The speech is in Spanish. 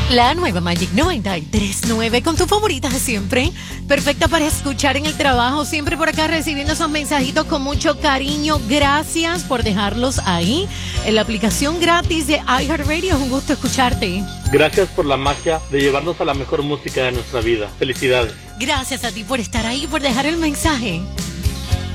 La nueva Magic 93.9 con tus favoritas de siempre. Perfecta para escuchar en el trabajo. Siempre por acá recibiendo esos mensajitos con mucho cariño. Gracias por dejarlos ahí en la aplicación gratis de iHeartRadio. Es un gusto escucharte. Gracias por la magia de llevarnos a la mejor música de nuestra vida. Felicidades. Gracias a ti por estar ahí y por dejar el mensaje.